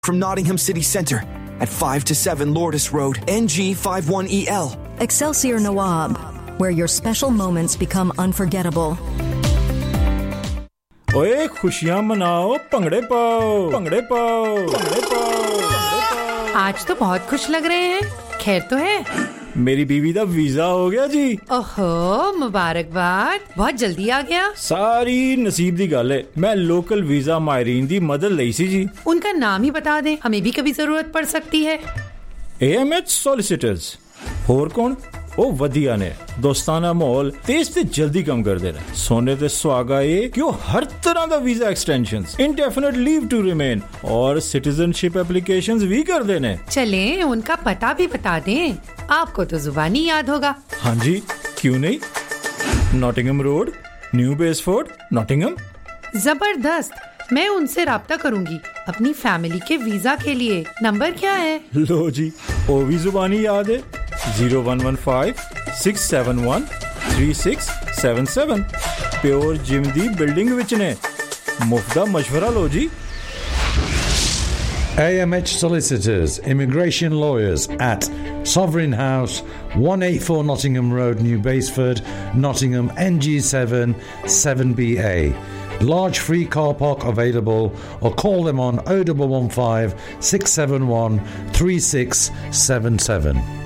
from Nottingham City Centre at 5 to 7 Lourdes Road, NG51EL. Excelsior Nawab, where your special moments become unforgettable. ओए खुशियां मनाओ, भंगड़े पाओ, भंगड़े पाओ, भंगड़े पाओ। आज तो बहुत खुश लग रहे हैं, खैर तो है? मेरी बीवी दा वीजा हो गया जी। ओहो, मुबारकबाद, बहुत जल्दी आ गया। सारी नसीब दी गल है। मैं लोकल वीजा मायरीन दी मदद लई सी जी। उनका नाम ही बता दें, हमें भी कभी जरूरत पड़ सकती है। AMH solicitors. होर कौन? ओ वधिया ने दोस्ताना माहौल तेज ते जल्दी कम कर देना। सोने ते सुहागा ये कि हर तरह का visa extensions, indefinite leave to remain और सिटीजनशिप एप्लीकेशंस भी कर देने। चले उनका पता भी बता दें, आपको तो जुबानी याद होगा। हाँ जी, क्यों नहीं? Nottingham road, new बेसफोर्ड, Nottingham. जबरदस्त, मैं उनसे राब्ता करूंगी अपनी फैमिली के वीजा के लिए। नंबर क्या है? लो जी, वो भी जुबानी याद है। 0115-671-3677। प्योर जिम दी बिल्डिंग विच ने। मुफ्त दा मशवरा लो जी। AMH Solicitors, Immigration Lawyers at Sovereign House, 184 Nottingham Road, New Basford, Nottingham, NG7 7BA. Large free car park available, or call them on 0115 671 3677.